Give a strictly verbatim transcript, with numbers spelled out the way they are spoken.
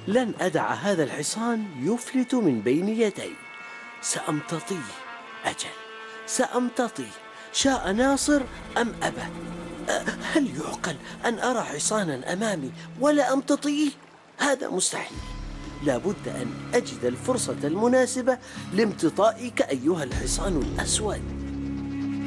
لن أدع هذا الحصان يفلت من بين يدي. سأمتطيه. أجل، سأمتطيه شاء ناصر أم أبى. أه، هل يعقل أن أرى حصانا أمامي ولا أمتطيه؟ هذا مستحيل. لا بد أن أجد الفرصة المناسبة لامتطائك أيها الحصان الأسود.